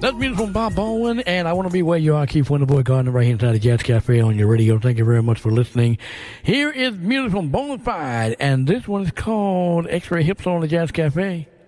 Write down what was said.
That's music from Bob Baldwin, and I Want to Be Where You Are, Keith Winterboy Gardner, right here inside the Jazz Cafe on your radio. Thank you very much for listening. Here is music from Bonafide, and this one is called X-Ray Hips on the Jazz Cafe.